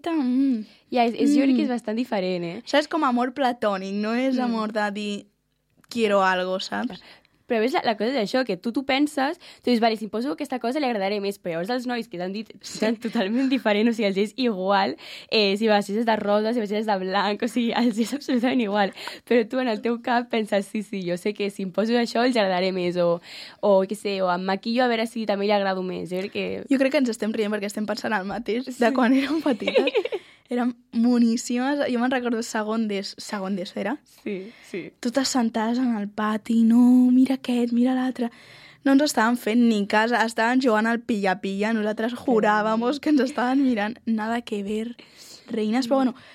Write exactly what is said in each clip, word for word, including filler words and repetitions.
petita... Mm. Ja, és, és, jo crec que és bastant diferent, eh? Saps, com amor platònic, no és mm. amor de dir quiero algo, saps? Però ves, la, la cosa és això, que tu t'ho penses, tu dius, vale, si em poso aquesta cosa li agradaré més, però llavors els nois que t'han dit són totalment diferent, o sigui, els és igual, eh, si vesteixes de rosa, si vesteixes de blanc, o sigui, els és absolutament igual. Però tu en el teu cap penses, sí, sí, jo sé que si em poso això els agradaré més, o, o què sé, o em maquillo a veure si també li agrado més. Jo crec que... Jo crec que ens estem rient perquè estem pensant el mateix sí. de quan érem petites. Érem moníssimes. Jo me'n recordo segon des, segon des, era? Sí, sí. Totes sentades en el pati, no, mira aquest, mira l'altre. No ens estaven fent ni cas, estaven jugant al pilla-pilla, nosaltres juràvamos que ens estaven mirant, nada que ver, reines, però bueno,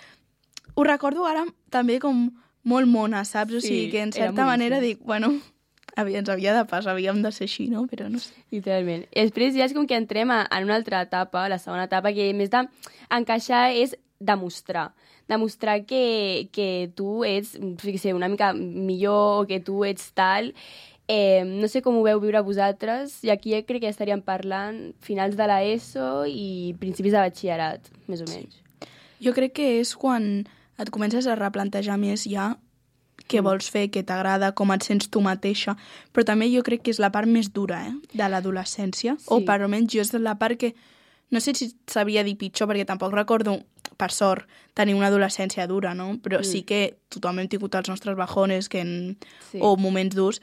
ho recordo ara també com molt mona, saps? O sigui, sí, que en certa manera dic, bueno, ens havia de passar, havíem de ser així, no? Però no sé. Literalment. I després ja és com que entrem en una altra etapa, la segona etapa, que més d'encaixar és demostrar. Demostrar que, que tu ets, fixeu, una mica millor, o que tu ets tal. Eh, no sé com ho veu viure vosaltres, i aquí crec que estaríem parlant finals de l'ESO i principis de batxillerat, més o menys. Sí. Jo crec que és quan et comences a replantejar més ja què vols fer, què t'agrada, com et sents tu mateixa, però també jo crec que és la part més dura eh, de l'adolescència, sí. O per almenys jo és la part que no sé si sabia dir pitjor, perquè tampoc recordo, per sort, tenir una adolescència dura, no? Però mm. sí que tothom hem tingut els nostres bajones que en... sí. o moments durs,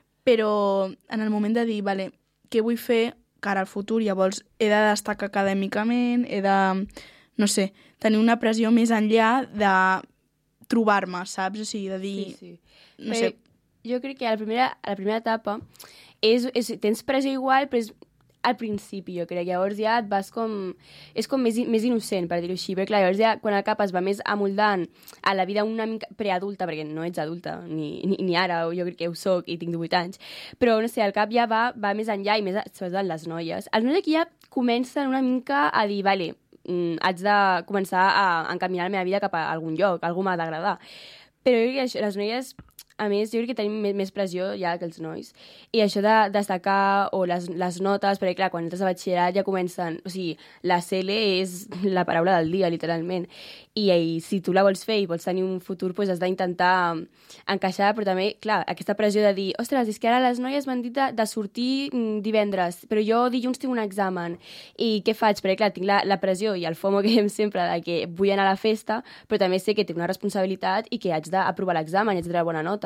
però en el moment de dir, vale, què vull fer cara al futur, llavors he de destacar acadèmicament, he de, no sé, tenir una pressió més enllà de trobar-me, saps? O sigui, de dir... Sí, sí. No però sé. Jo crec que a la primera, a la primera etapa és, és, tens pressió igual, però és al principi, jo crec. Llavors ja et vas com... És com més, més innocent, per dir-ho així. Perquè, clar, llavors ja, quan el cap es va més amoldant a la vida una mica preadulta, perquè no ets adulta, ni, ni, ni ara, jo crec que ho soc i tinc divuit anys, però, no sé, el cap ja va, va més enllà i més, sobretot les noies. Els nois aquí ja comencen una mica a dir, vale, haig de començar a encaminar la meva vida cap a algun lloc, algú m'ha d'agradar. Però jo crec que això, les noies... A més, jo crec que tenim més pressió ja que els nois. I això de destacar, o les, les notes, perquè clar, quan entres a batxillerat ja comencen... O sigui, la C L és la paraula del dia, literalment. I, i si tu la vols fer i vols tenir un futur, doncs has d'intentar encaixar, però també, clar, aquesta pressió de dir ostres, és que ara les noies m'han dit de, de sortir divendres, però jo dilluns tinc un examen. I què faig? Perquè, clar, tinc la, la pressió i el FOMO que diem sempre de que vull anar a la festa, però també sé que tinc una responsabilitat i que haig d'aprovar l'examen i haig de treure bona nota.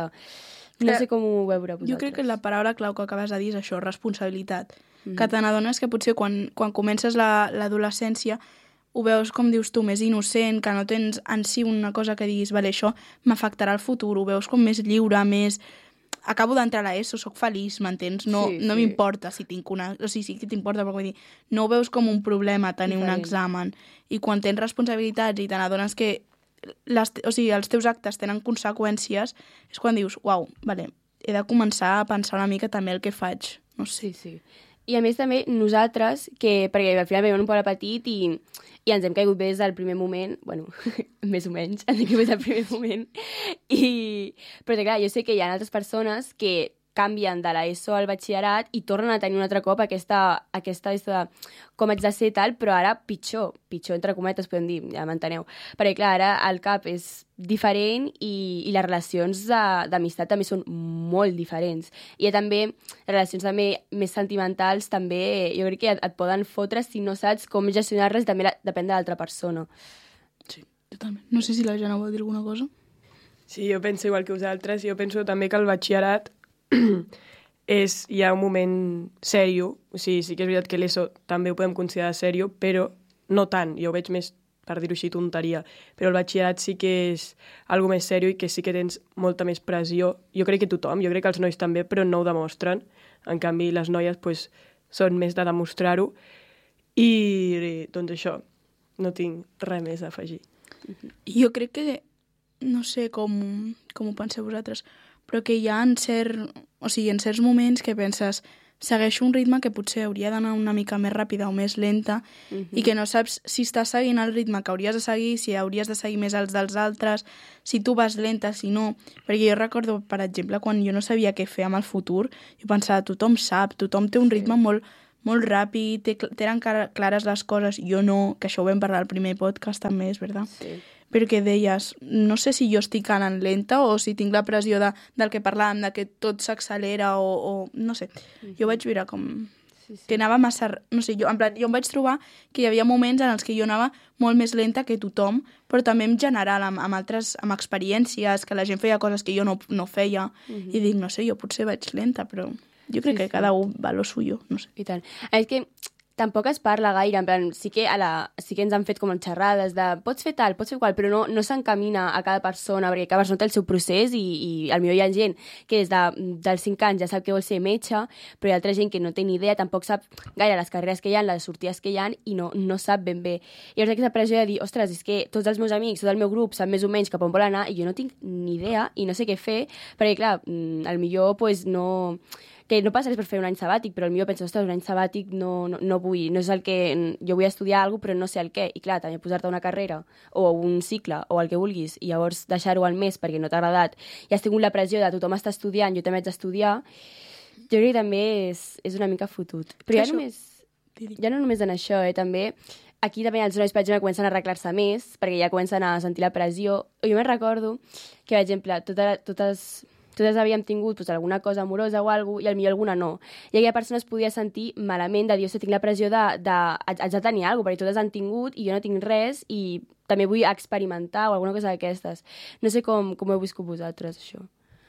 No sé com ho veure vosaltres. Jo crec que la paraula clau que acabes de dir és això, responsabilitat. Mm-hmm. Que te n'adones que potser quan, quan comences l'adolescència ho veus, com dius tu, més innocent, que no tens en si una cosa que diguis, vale, això m'afectarà al futur, ho veus com més lliure, més... Acabo d'entrar a l'ESO, soc feliç, m'entens? No, sí, no sí. M'importa si tinc una... O sigui, sí que t'importa, però vull dir, no ho veus com un problema tenir diferent. Un examen. I quan tens responsabilitats i te n'adones que les, o sigui, els teus actes tenen conseqüències, és quan dius, uau, vale, he de començar a pensar una mica també el que faig. No sé. Sí, sí. I a més també nosaltres, que, perquè al final veiem un poble petit i, i ens hem caigut bé des del primer moment, bueno, més o menys, ens hem caigut bé des del primer moment, i, però clar, jo sé que hi ha altres persones que canvien de l'ESO al batxillerat i tornen a tenir un altre cop aquesta, aquesta, aquesta com haig de ser tal, però ara pitjor, pitjor entre cometes podem dir, ja m'enteneu. Perquè clar, ara el cap és diferent i, i les relacions d'amistat també són molt diferents. I hi ha també relacions també més sentimentals, també jo crec que et, et poden fotre si no saps com gestionar-les, també la, depèn de l'altra persona. Sí, totalment. No sé si la Jana vol dir alguna cosa. Sí, jo penso igual que vosaltres. Jo penso també que el batxillerat és ja un moment sèrio, o sigui, sí que és veritat que l'ESO també ho podem considerar sèrio, però no tant, jo ho veig més, per dir-ho així, tonteria, però el batxillerat sí que és algo més sèrio i que sí que tens molta més pressió, jo crec que tothom, jo crec que els nois també, però no ho demostren, en canvi les noies pues, són més de demostrar-ho, i doncs això, no tinc res més a afegir. Jo crec que, no sé com, com ho penseu vosaltres, però que hi ha en, cert, o sigui, en certs moments que penses segueixo un ritme que potser hauria d'anar una mica més ràpida o més lenta uh-huh. i que no saps si estàs seguint el ritme que hauries de seguir, si hauries de seguir més els dels altres, si tu vas lenta, si no. Perquè jo recordo, per exemple, quan jo no sabia què fer amb el futur, jo pensava, tothom sap, tothom té un ritme sí. molt, molt ràpid, té, tenen clares les coses, jo no, que això ho vam parlar al primer podcast també, és veritat. Sí. Però que deies, no sé si jo estic anant lenta o si tinc la pressió de, del que parlàvem, de que tot s'accelera o, o... no sé. Mm-hmm. Jo vaig veure com... Sí, sí. Que anava massa... No sé, jo, en plan, jo em vaig trobar que hi havia moments en els que jo anava molt més lenta que tothom, però també en general, amb, amb altres amb experiències, que la gent feia coses que jo no, no feia, mm-hmm. i dic, no sé, jo potser vaig lenta, però jo crec sí, que sí. cada un va lo suyo, no sé. I tant. És que tampoc es parla gaire, en plan, sí que, a la, sí que ens han fet com xerrades de pots fer tal, pots fer qual, però no, no s'encamina a cada persona, perquè cada persona té el seu procés i, i al millor hi ha gent que des de, dels cinc anys ja sap que vol ser metge, però hi ha altra gent que no té ni idea, tampoc sap gaire les carreres que hi ha, les sortides que hi ha i no, no sap ben bé. I llavors aquesta pressió de dir, ostres, és que tots els meus amics, tot el meu grup sap més o menys cap on vol anar i jo no tinc ni idea i no sé què fer, perquè clar, al millor pues, no... que no passa res per fer un any sabàtic, però potser penso, ostres, un any sabàtic no, no, no vull, no és el que... Jo vull estudiar alguna cosa, però no sé el què. I clar, també posar-te una carrera, o un cicle, o el que vulguis, i llavors deixar-ho al mes perquè no t'ha agradat, i has tingut la pressió de tothom està estudiant, jo també haig d'estudiar, jo crec que també és, és una mica fotut. Però ja, només, ja no només en això, eh, també... Aquí també els nois, per exemple, comencen a arreglar-se més, perquè ja comencen a sentir la pressió. Jo me'n recordo que, per exemple, tota, totes... totes havíem tingut pues, alguna cosa amorosa o alguna cosa, i al millor alguna no. I aquella persona es podia sentir malament de dir, ostres, tinc la pressió de, de, haig de tenir alguna cosa, perquè totes han tingut i jo no tinc res i també vull experimentar o alguna cosa d'aquestes. No sé com, com ho heu viscut vosaltres, això.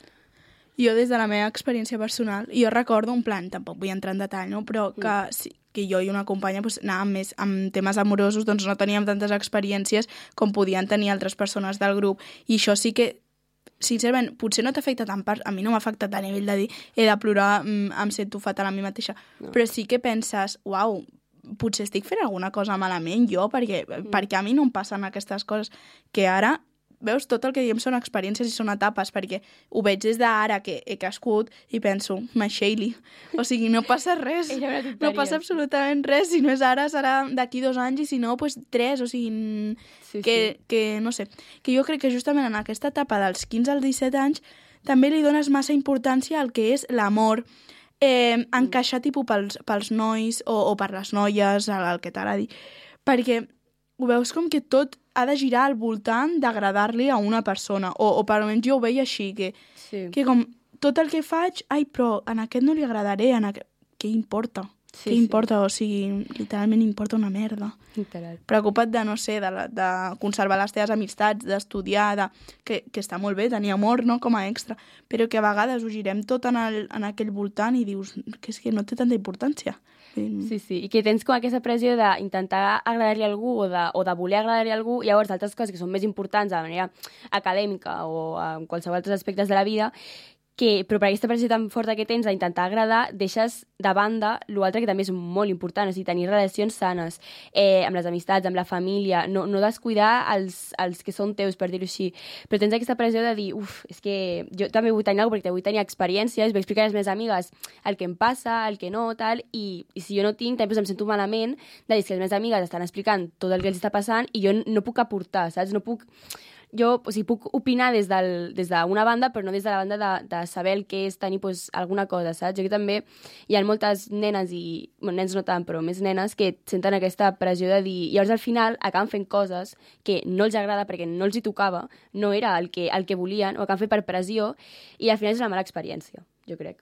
Jo, des de la meva experiència personal, jo recordo un plan, tampoc vull entrar en detall, no? Però que, mm. sí, que jo i una companya pues, anàvem més amb temes amorosos, doncs no teníem tantes experiències com podien tenir altres persones del grup. I això sí que sincerament, potser no t'afecta tant, per, a mi no m'ha afectat a nivell de dir he de plorar, mm, em sento fatal a mi mateixa, no. Però sí que penses, uau, potser estic fent alguna cosa malament jo, perquè, mm. perquè a mi no em passen aquestes coses, que ara, veus, tot el que diem són experiències i són etapes, perquè ho veig des d'ara que he crescut i penso, m'aixeili, o sigui, no passa res, no passa absolutament res, si no és ara serà d'aquí dos anys i si no, doncs tres, o sigui, sí, que, sí. que no sé, que jo crec que justament en aquesta etapa dels quinze als disset anys també li dones massa importància al que és l'amor, eh, encaixar tipus pels, pels nois o, o per les noies, el, el que t'agradi, perquè ho veus com que tot ha de girar al voltant d'agradar-li a una persona, o, o per almenys jo ho veia així, que, sí. que com tot el que faig, ai, però en aquest no li agradaré, en aquest... Què importa? Sí, Què importa? Sí. O sigui, literalment importa una merda. Literal. Preocupa't de, no sé, de, de conservar les teves amistats, d'estudiar, de... que, que està molt bé tenir amor, no?, com a extra, però que a vegades ho girem tot en, el, en aquell voltant i dius que és que no té tanta importància. Sí, sí, i que tens com aquesta pressió d'intentar agradar-li a algú o de, o de voler agradar-li a algú, i llavors altres coses que són més importants de manera acadèmica o en qualsevol altres aspectes de la vida, que, però per aquesta pressió tan forta que tens d'intentar agradar, deixes de banda l'altre que també és molt important, o sigui, tenir relacions sanes eh, amb les amistats, amb la família, no, no descuidar els, els que són teus, per dir-ho així, però tens aquesta pressió de dir, uf, és que jo també vull tenir alguna cosa perquè vull tenir experiències, vull explicar a les meves amigues el que em passa, el que no, tal, i, i si jo no tinc, també em sento malament de dir que les meves amigues estan explicant tot el que els està passant i jo no puc aportar, saps? No puc... Jo o sigui, puc opinar des d'una des de banda, però no des de la banda de, de saber el que és tenir pues, alguna cosa, saps? Jo que també hi ha moltes nenes, i bueno, nens no tant, però més nenes, que senten aquesta pressió de dir... I llavors al final acaben fent coses que no els agrada perquè no els hi tocava, no era el que, el que volien, o acaben fent per pressió, i al final és una mala experiència, jo crec.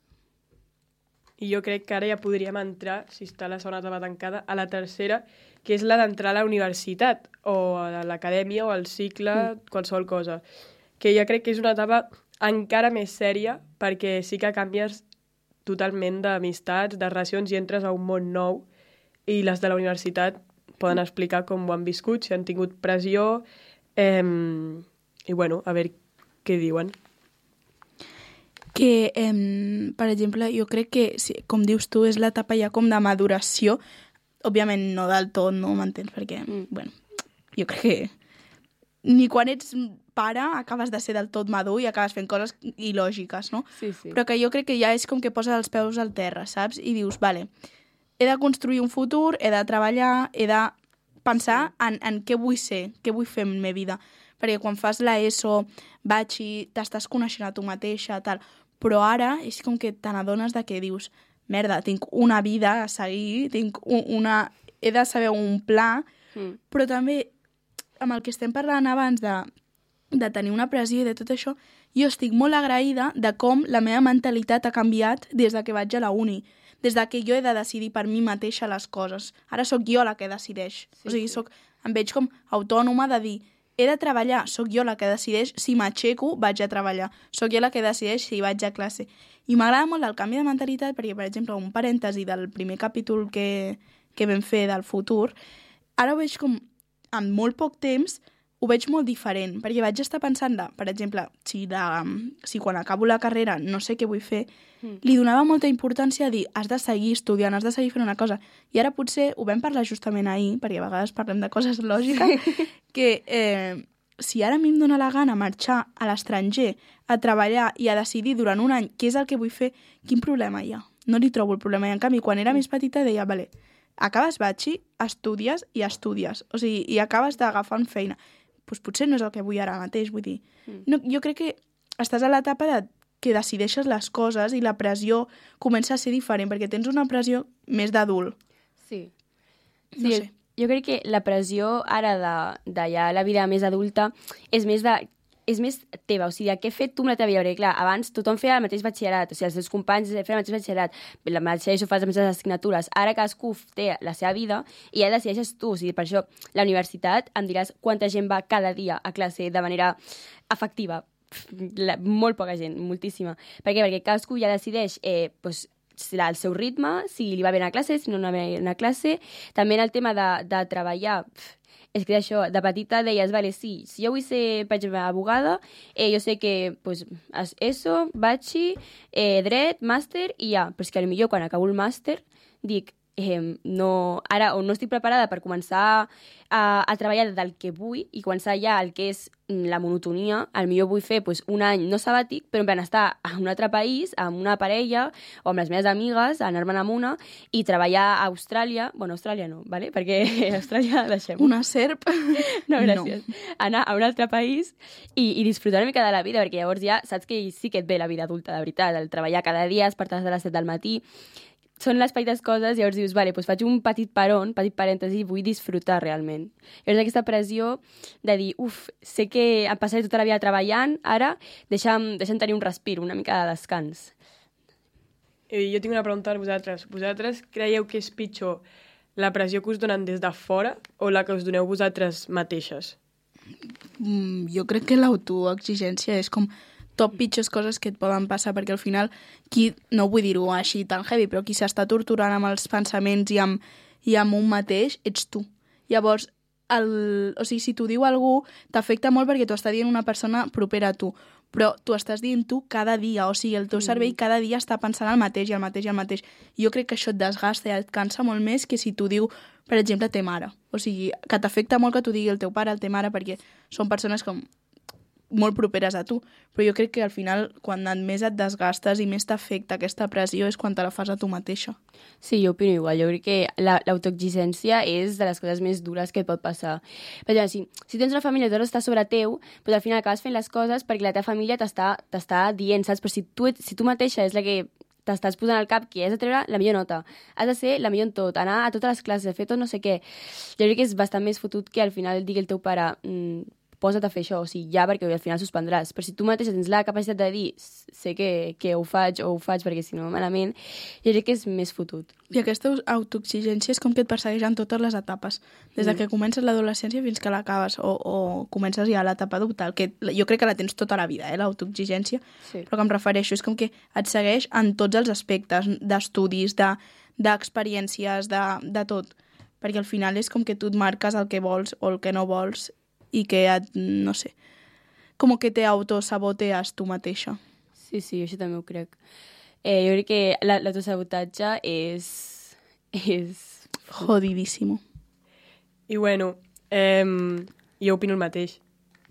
I jo crec que ara ja podríem entrar, si està la segona etapa tancada, a la tercera, que és la d'entrar a la universitat, o a l'acadèmia, o al cicle, mm. qualsevol cosa. Que jo crec que és una etapa encara més sèria, perquè sí que canvies totalment d'amistats, de relacions, i entres a un món nou, i les de la universitat poden explicar com ho han viscut, si han tingut pressió, eh, i bueno, a veure què diuen. Que, eh, per exemple, jo crec que, com dius tu, és l'etapa ja com de maduració, òbviament no del tot, no m'entens, perquè, mm. bueno, jo crec que ni quan ets pare acabes de ser del tot madur i acabes fent coses il·lògiques, no? Sí, sí. Però que jo crec que ja és com que poses els peus al terra, saps? I dius, vale, he de construir un futur, he de treballar, he de pensar sí. en, en què vull ser, què vull fer en la meva vida. Perquè quan fas l'ESO, batxi, t'estàs coneixent a tu mateixa, tal. Però ara és com que te n'adones de que dius, merda, tinc una vida a seguir, tinc una... he de saber un pla, mm. però també amb el que estem parlant abans de, de tenir una pressió i de tot això, jo estic molt agraïda de com la meva mentalitat ha canviat des de que vaig a la uni, des de que jo he de decidir per mi mateixa les coses. Ara sóc jo la que decideix. Sí, o sigui, soc, em veig com autònoma de dir he de treballar, sóc jo la que decideix si m'aixeco, vaig a treballar. Sóc jo la que decideix si vaig a classe. I m'agrada molt el canvi de mentalitat perquè, per exemple, un parèntesi del primer capítol que, que vam fer del futur, ara ho veig com, en molt poc temps, ho veig molt diferent, perquè vaig estar pensant, de, per exemple, si, de, si quan acabo la carrera no sé què vull fer, mm. li donava molta importància a dir has de seguir estudiant, has de seguir fent una cosa. I ara potser ho vam parlar justament ahir, perquè a vegades parlem de coses lògiques, que eh, si ara a mi em dóna la gana marxar a l'estranger, a treballar i a decidir durant un any què és el que vull fer, quin problema hi ha? No li trobo el problema. I en canvi, quan era més petita deia, vale, acabes batxi, estudies i estudies. O sigui, i acabes d'agafar feina. Doncs potser no és el que vull ara mateix, vull dir. Mm. No, jo crec que estàs a l'etapa de que decideixes les coses i la pressió comença a ser diferent, perquè tens una pressió més d'adult. Sí. No sí sé. Jo crec que la pressió ara de, de ja la vida més adulta és més de és més teva, o sigui, què has fet tu amb la teva vida? Perquè, clar, abans tothom feia el mateix batxillerat, o sigui, els teus companys feien el mateix batxillerat, la mateixa això fas les mateixes assignatures. Ara cadascú té la seva vida i ja decideixes tu, o sigui, per això la universitat em diràs quanta gent va cada dia a classe de manera efectiva. La, molt poca gent, moltíssima. Per què? Perquè cadascú ja decideix eh, pues, el seu ritme, si li va bé anar a classe, si no va bé anar a classe. També en el tema de, de treballar... Pff, és que això, de petita deies, vale, sí, si jo vull ser, per exemple, abogada, eh, jo sé que, pues, eso, batxi, eh, dret, màster i ja. Però és que potser quan acabo el màster dic, eh, no, ara o no estic preparada per començar a, a treballar del que vull i començar ja el que és la monotonia. Al millor vull fer pues, un any no sabàtic, però en plan estar a un altre país, amb una parella o amb les meves amigues, anar-me'n amb una i treballar a Austràlia. Bueno, Austràlia no, ¿vale? Perquè a Austràlia deixem-ho. Una serp? No, gràcies. No. Anar a un altre país i, i disfrutar una mica de la vida, perquè llavors ja saps que sí que et ve la vida adulta, de veritat, el treballar cada dia, despertar a les set del matí. Són les petites coses, llavors dius, vale, doncs faig un petit paron, petit parèntesi, vull disfrutar realment. Llavors aquesta pressió de dir, uf, sé que em passaré tota la vida treballant, ara deixa'm, deixa'm tenir un respir, una mica de descans. Eh, jo tinc una pregunta per vosaltres. Vosaltres creieu que és pitjor la pressió que us donen des de fora o la que us doneu vosaltres mateixes? Mm, jo crec que l'autoexigència és com top pitjors coses que et poden passar, perquè al final, qui, no vull dir-ho així tan heavy, però qui s'està torturant amb els pensaments i amb, i amb un mateix, ets tu. Llavors, el, o sigui, si t'ho diu algú, t'afecta molt perquè t'ho està dient una persona propera a tu, però t'ho estàs dient tu cada dia, o sigui, el teu cervell cada dia està pensant el mateix i el mateix i el mateix. I jo crec que això et desgasta i et cansa molt més que si t'ho diu, per exemple, te mare. O sigui, que t'afecta molt que t'ho digui el teu pare, el te mare, perquè són persones com molt properes a tu, però jo crec que al final quan més et desgastes i més t'afecta aquesta pressió és quan te la fas a tu mateixa. Sí, jo opino igual. Jo crec que l'autoexigència és de les coses més dures que et pot passar. Per exemple, si, si tens una família i tot està sobre teu, doncs al final acabes fent les coses perquè la teva família t'està dient, saps? Però si tu, si tu mateixa és la que t'estàs posant al cap que has de treure la millor nota, has de ser la millor en tot, anar a totes les classes, fer tot no sé què, jo crec que és bastant més fotut que al final digui el teu pare mmm, posa't a fer això, o sigui, ja, perquè al final suspendràs. Però si tu mateixa tens la capacitat de dir sé que, que ho faig o ho faig perquè si no malament, jo crec que és més fotut. I aquesta autoexigència és com que et persegueix en totes les etapes, des de que comences l'adolescència fins que l'acabes, o, o comences ja a l'etapa adulta, que jo crec que la tens tota la vida, eh, l'autoexigència, sí. Però que em refereixo, és com que et segueix en tots els aspectes, d'estudis, d'experiències, de, de tot, perquè al final és com que tu et marques el que vols o el que no vols, i que, et, no sé, com que te autosabotees tu mateixa. Sí, sí, això també ho crec. Eh, jo crec que l'autosabotatge és... és... Jodidíssimo. I bueno, eh, jo opino el mateix.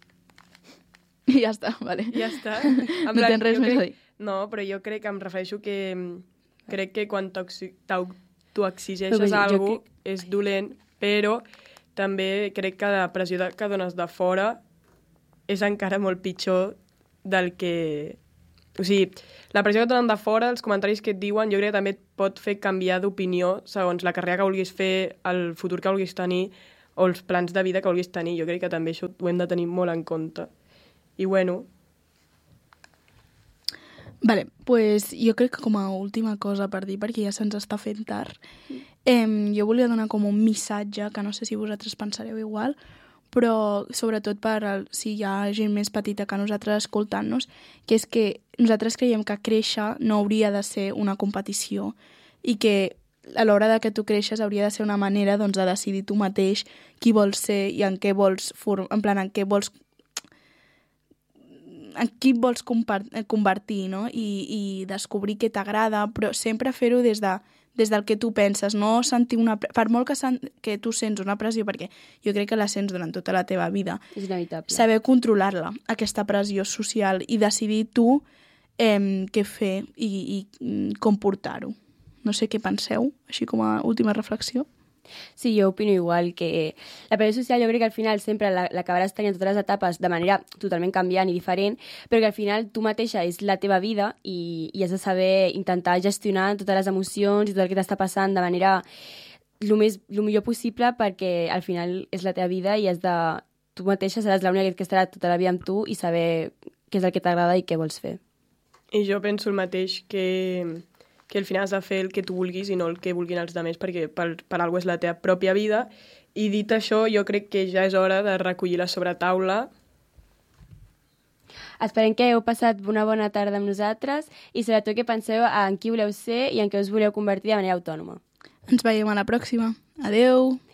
I ja està, vale. Ja està. No tens res més crec, a dir. No, però jo crec que em refereixo que crec que quan t'autoexigeixes a algú crec... és dolent, però també crec que la pressió que dones de fora és encara molt pitjor del que O sigui, la pressió que et donen de fora, els comentaris que et diuen, jo crec que també et pot fer canviar d'opinió segons la carrera que vulguis fer, el futur que vulguis tenir o els plans de vida que vulguis tenir. Jo crec que també això ho hem de tenir molt en compte. I bueno... Vale, pues jo crec que com a última cosa per dir, perquè ja se'ns està fent tard, eh, jo volia donar com un missatge, que no sé si vosaltres pensareu igual, però sobretot per el, si hi ha gent més petita que nosaltres escoltant-nos, que és que nosaltres creiem que créixer no hauria de ser una competició i que a l'hora de que tu creixes hauria de ser una manera doncs, de decidir tu mateix qui vols ser i en què vols, en plan, en què vols en qui et vols convertir, no? I, i descobrir què t'agrada, però sempre fer-ho des, de, des del que tu penses, no sentir una... Per molt que, sen, que tu sents una pressió, perquè jo crec que la sents durant tota la teva vida, és inevitable. Saber controlar-la, aquesta pressió social, i decidir tu eh, què fer i, i com portar-ho. No sé què penseu, així com a última reflexió. Sí, jo opino igual, que la pressió social jo crec que al final sempre l'acabaràs tenint en totes les etapes de manera totalment canviant i diferent, però que al final tu mateixa és la teva vida i, i has de saber intentar gestionar totes les emocions i tot el que t'està passant de manera el més, el millor possible, perquè al final és la teva vida i has de, tu mateixa seràs l'única que estarà tota la vida amb tu i saber què és el que t'agrada i què vols fer. I jo penso el mateix, que... que al final has de fer el que tu vulguis i no el que vulguin els altres, perquè per, per alguna cosa és la teva pròpia vida. I dit això, jo crec que ja és hora de recollir la sobretaula. Esperem que heu passat una bona tarda amb nosaltres i sobretot que penseu en qui voleu ser i en què us voleu convertir de manera autònoma. Ens veiem a la pròxima. Adeu!